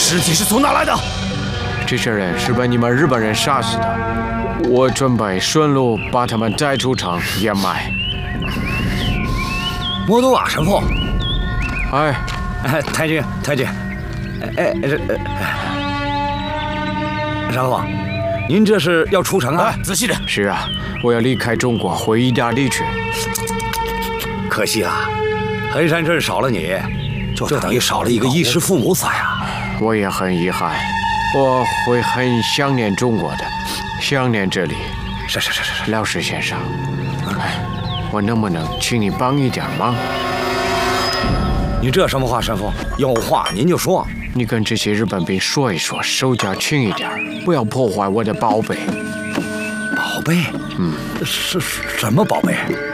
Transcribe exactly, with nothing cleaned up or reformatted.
尸体是从哪来的？ 这些人是被你们日本人杀死的，我准备顺路把他们带出城掩埋。 摩多瓦神父， 哎， 哎，太君，太君，哎，这，神父，您这是要出城啊？ 哎，仔细点。 是啊，我要离开中国回意大利去。 可惜啊，黑山镇少了你，就等于少了一个衣食父母撒呀。 我也很遗憾，我会很想念中国的，想念这里。 是是是是是， 老师先生，哎，我能不能请你帮一点忙？ 你这什么话，神父？有话您就说。 你跟这些日本兵说一说，手脚轻一点，不要破坏我的宝贝。 宝贝？ 嗯， 是什么宝贝？